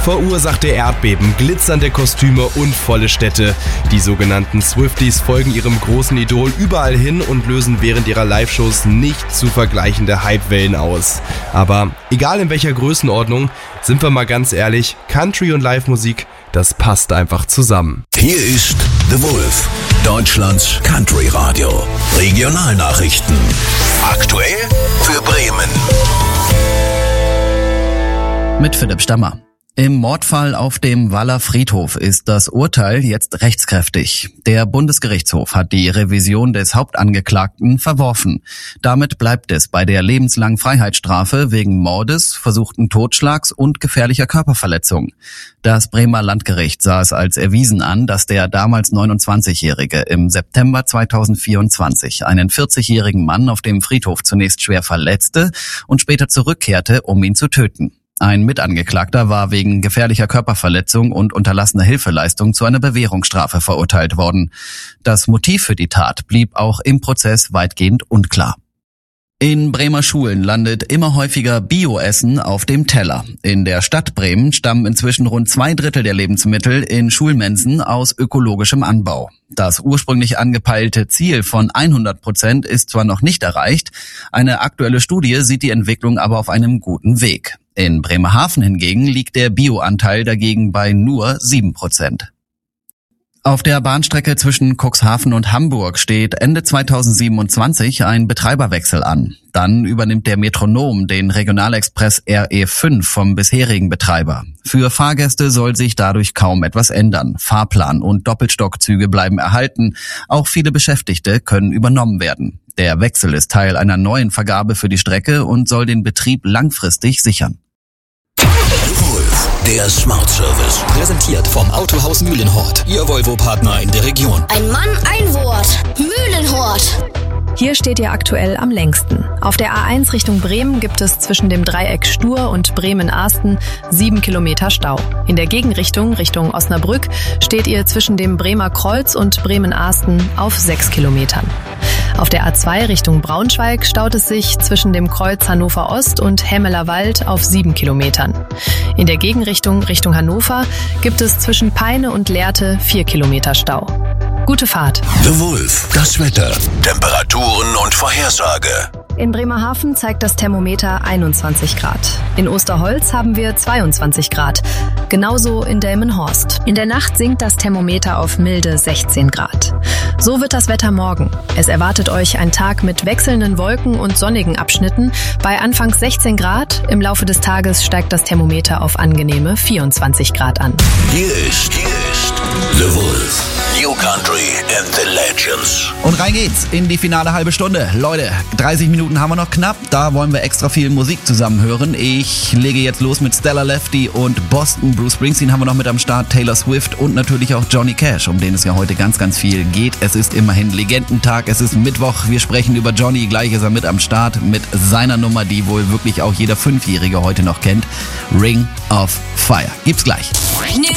Verursachte Erdbeben, glitzernde Kostüme und volle Städte. Die sogenannten Swifties folgen ihrem großen Idol überall hin und lösen während ihrer Live-Shows nicht zu vergleichende Hypewellen aus. Aber egal in welcher Größenordnung, sind wir mal ganz ehrlich, Country und Live-Musik, das passt einfach zusammen. Hier ist The Wolf, Deutschlands Country-Radio. Regionalnachrichten. Aktuell für Bremen. Mit Philipp Stammer. Im Mordfall auf dem Waller Friedhof ist das Urteil jetzt rechtskräftig. Der Bundesgerichtshof hat die Revision des Hauptangeklagten verworfen. Damit bleibt es bei der lebenslangen Freiheitsstrafe wegen Mordes, versuchten Totschlags und gefährlicher Körperverletzung. Das Bremer Landgericht sah es als erwiesen an, dass der damals 29-Jährige im September 2024 einen 40-jährigen Mann auf dem Friedhof zunächst schwer verletzte und später zurückkehrte, um ihn zu töten. Ein Mitangeklagter war wegen gefährlicher Körperverletzung und unterlassener Hilfeleistung zu einer Bewährungsstrafe verurteilt worden. Das Motiv für die Tat blieb auch im Prozess weitgehend unklar. In Bremer Schulen landet immer häufiger Bioessen auf dem Teller. In der Stadt Bremen stammen inzwischen rund 2/3 der Lebensmittel in Schulmensen aus ökologischem Anbau. Das ursprünglich angepeilte Ziel von 100% ist zwar noch nicht erreicht, eine aktuelle Studie sieht die Entwicklung aber auf einem guten Weg. In Bremerhaven hingegen liegt der Bioanteil dagegen bei nur 7%. Auf der Bahnstrecke zwischen Cuxhaven und Hamburg steht Ende 2027 ein Betreiberwechsel an. Dann übernimmt der Metronom den Regionalexpress RE5 vom bisherigen Betreiber. Für Fahrgäste soll sich dadurch kaum etwas ändern. Fahrplan und Doppelstockzüge bleiben erhalten. Auch viele Beschäftigte können übernommen werden. Der Wechsel ist Teil einer neuen Vergabe für die Strecke und soll den Betrieb langfristig sichern. Der Smart Service. Präsentiert vom Autohaus Mühlenhort. Ihr Volvo-Partner in der Region. Ein Mann, ein Wort. Mühlenhort. Hier steht ihr aktuell am längsten. Auf der A1 Richtung Bremen gibt es zwischen dem Dreieck Stur und Bremen-Arsten 7 Kilometer Stau. In der Gegenrichtung, Richtung Osnabrück, steht ihr zwischen dem Bremer Kreuz und Bremen-Arsten auf 6 Kilometern. Auf der A2 Richtung Braunschweig staut es sich zwischen dem Kreuz Hannover Ost und Hemmeler Wald auf 7 Kilometern. In der Gegenrichtung Richtung Hannover gibt es zwischen Peine und Lehrte 4 Kilometer Stau. Gute Fahrt. The Wolf, das Wetter, Temperaturen und Vorhersage. In Bremerhaven zeigt das Thermometer 21 Grad. In Osterholz haben wir 22 Grad. Genauso in Delmenhorst. In der Nacht sinkt das Thermometer auf milde 16 Grad. So wird das Wetter morgen. Es erwartet euch ein Tag mit wechselnden Wolken und sonnigen Abschnitten. Bei anfangs 16 Grad. Im Laufe des Tages steigt das Thermometer auf angenehme 24 Grad an. Hier ist The Wolf. New Country and the Legends. Und rein geht's in die finale halbe Stunde. Leute, 30 Minuten haben wir noch knapp. Da wollen wir extra viel Musik zusammen hören. Ich lege jetzt los mit Stella Lefty und Boston. Bruce Springsteen haben wir noch mit am Start, Taylor Swift und natürlich auch Johnny Cash, um den es ja heute ganz, ganz viel geht. Es ist immerhin Legendentag, es ist Mittwoch. Wir sprechen über Johnny, gleich ist er mit am Start mit seiner Nummer, die wohl wirklich auch jeder 5-Jährige heute noch kennt. Ring of Fire. Gibt's gleich.